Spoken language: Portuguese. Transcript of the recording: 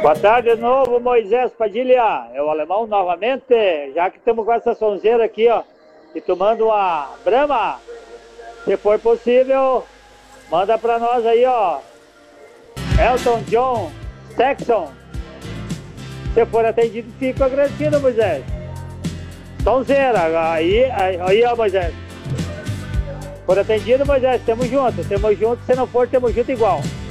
Boa tarde de novo, Moisés Padilha. É o alemão novamente. Já que estamos com essa sonzeira aqui, ó, e tomando uma Brahma, se for possível, manda pra nós aí, ó, Elton John, Saxon. Se for atendido, fico agradecido, Moisés. Sonzeira, aí, ó, Moisés. Se for atendido, Moisés, tamo junto. Se não for, tamo junto igual.